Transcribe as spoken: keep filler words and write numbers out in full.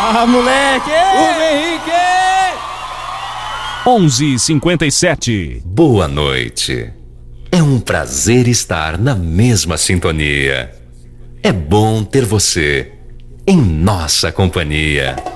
Ah, moleque! Hugo Henrique! onze e cinquenta e sete. Boa noite. É um prazer estar na mesma sintonia. É bom ter você em nossa companhia.